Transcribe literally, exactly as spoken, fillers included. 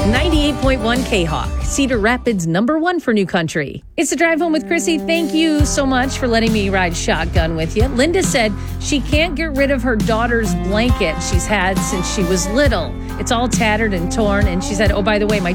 ninety-eight point one K-Hawk, Cedar Rapids number one for New Country. It's the Drive Home with Chrissy. Thank you so much for letting me ride shotgun with you. Linda said she can't get rid of her daughter's blanket she's had since she was little. It's all tattered and torn. And she said, oh, by the way, my